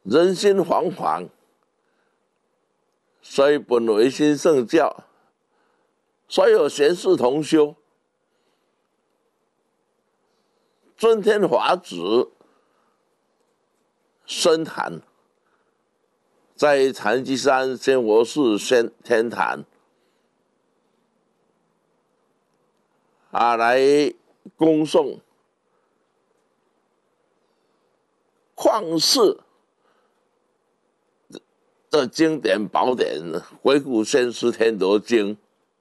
人心惶惶，所以本唯心圣教，所有贤士同修，尊天法旨深坛，在禅机山仙佛寺天坛来恭送旷世的经典宝典《回顾先师天德经》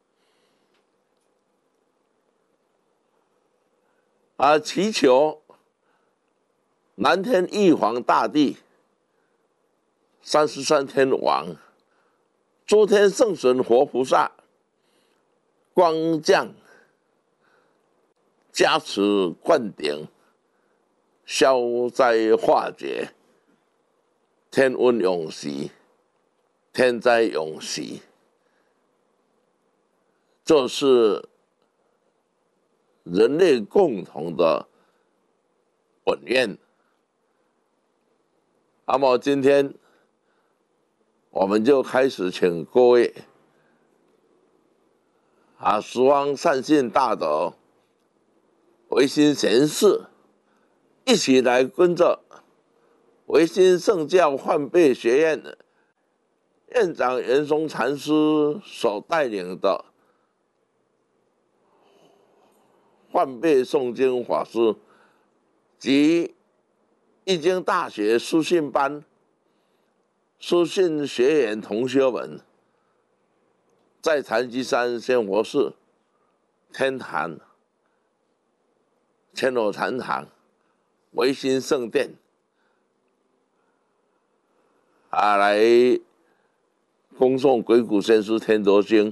祈求南天玉皇大帝、33天王、诸天圣神活菩萨光降加持灌顶，消灾化解，天温永息，天灾永息，这是人类共同的本愿。那么今天我们就开始请各位十方善信大德、唯心贤士一起来跟着唯心圣教换背学院的院长圆松禅师所带领的换背诵经法师及易经大学书信班书信学员同学们，在禅机山仙佛寺天坛千罗禅堂唯心圣殿来恭诵《鬼谷先师天德经》，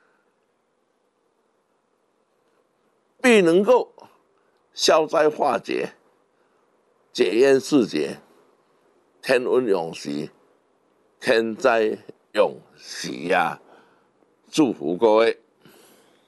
必能够消灾化解、解冤释结、天温永息、天灾永息呀！祝福各位。